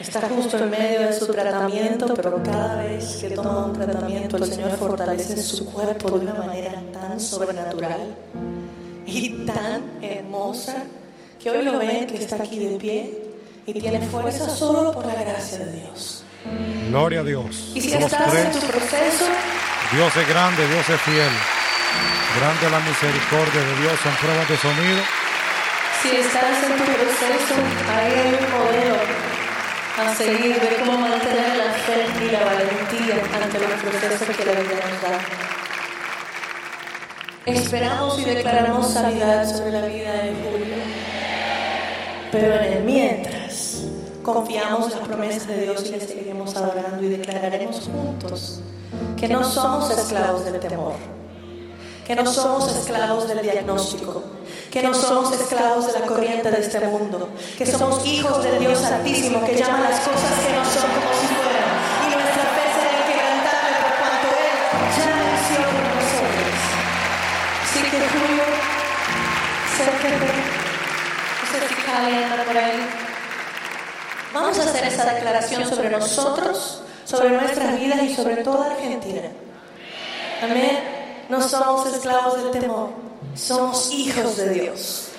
está justo en medio de su tratamiento, pero cada vez que toma un tratamiento el Señor fortalece su cuerpo de una manera tan sobrenatural y tan hermosa que hoy lo ven que está aquí de pie y tiene fuerza solo por la gracia de Dios. Gloria a Dios. Y si estás en tu proceso, Dios es grande, Dios es fiel. Grande la misericordia de Dios en pruebas de sonido. si estás en tu proceso, ahí hay un modelo a seguir de cómo mantener la fe y la valentía ante los procesos que la vida nos da. Esperamos y declaramos sanidad sobre la vida de Julio, pero en el mientras confiamos en las promesas de Dios y le seguiremos adorando y declararemos juntos que no somos esclavos del temor, que no somos esclavos del diagnóstico, que no somos esclavos de la corriente de este mundo, que somos hijos del Dios Altísimo que llama las cosas que no son como si fueran, y nuestra fe será inquebrantable por cuanto Él ya venció por nosotros. Así que Julio, acércate, no sé si Cali anda por ahí. Vamos a hacer esa declaración sobre nosotros, sobre nuestras vidas y sobre toda Argentina. Amén. No somos esclavos del temor, somos hijos de Dios.